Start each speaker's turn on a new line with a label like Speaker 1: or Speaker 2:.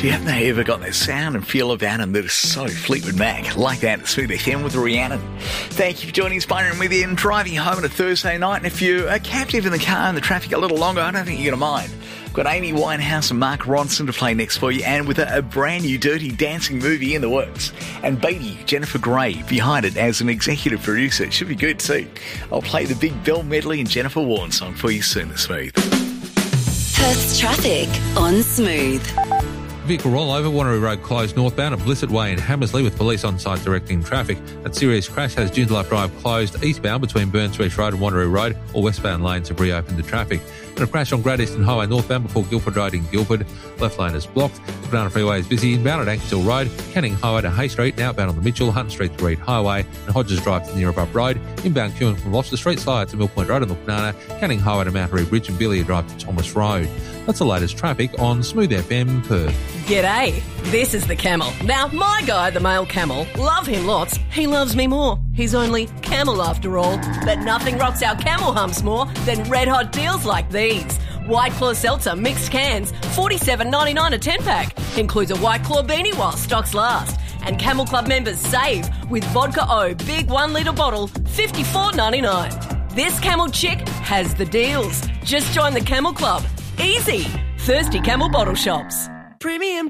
Speaker 1: Do you happen to ever got that sound and feel about him that is so Fleetwood Mac? Like that at Smooth FM with Rhiannon. Thank you for joining us, Byron, with you and driving home on a Thursday night. And if you are captive in the car and the traffic a little longer, I don't think you're going to mind. I've got Amy Winehouse and Mark Ronson to play next for you, and with a brand new Dirty Dancing movie in the works. And Beatty, Jennifer Grey, behind it as an executive producer. It should be good too. I'll play the Big Bill medley and Jennifer Warren song for you soon, Smooth.
Speaker 2: Perth's traffic on Smooth.
Speaker 3: Vehicle rollover, Wanneroo Road closed northbound at Blissett Way in Hammersley with police on site directing traffic. A serious crash has Joondalup Drive closed eastbound between Burns Reach Road and Wanneroo Road. All westbound lanes have reopened to traffic. And a crash on Great Eastern Highway northbound before Guildford Road in Guildford. Left lane is blocked. The Banana Freeway is busy inbound at Ankershill Road, Canning Highway to Hay Street, and outbound on the Mitchell, Hunt Street to Reed Highway, and Hodges Drive to Nearabove Road. Inbound queuing from Lobster Street, Slide to Mill Point Road and the Banana, Canning Highway to Mount Harry Bridge and Billiard Drive to Thomas Road. That's the latest traffic on Smooth FM Perth.
Speaker 4: G'day, this is the Camel. Now, my guy, the male camel, love him lots. He loves me more. He's only camel after all. But nothing rocks our camel humps more than red hot deals like these. White Claw Seltzer mixed cans, $47.99 a 10-pack. Includes a White Claw beanie while stocks last. And Camel Club members save with Vodka O big 1 litre bottle, $54.99. This camel chick has the deals. Just join the Camel Club. Easy. Thirsty Camel Bottle Shops. Premium